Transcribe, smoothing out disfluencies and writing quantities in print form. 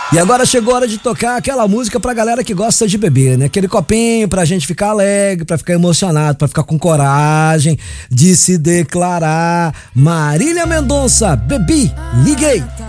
E agora chegou a hora de tocar aquela música pra galera que gosta de beber, né? Aquele copinho pra gente ficar alegre, pra ficar emocionado, pra ficar com coragem de se declarar. Marília Mendonça, bebi, liguei.